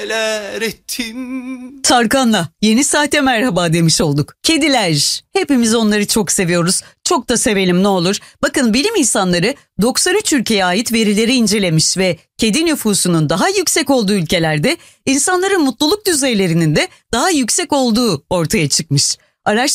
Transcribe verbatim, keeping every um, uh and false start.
neler ettim. Tarkan'la yeni saate merhaba demiş olduk. Kediler, hepimiz onları çok seviyoruz. Çok da sevelim ne olur. Bakın bilim insanları doksan üç ülkeye ait verileri incelemiş ve kedi nüfusunun daha yüksek olduğu ülkelerde insanların mutluluk düzeylerinin de daha yüksek olduğu ortaya çıkmış. Araştırma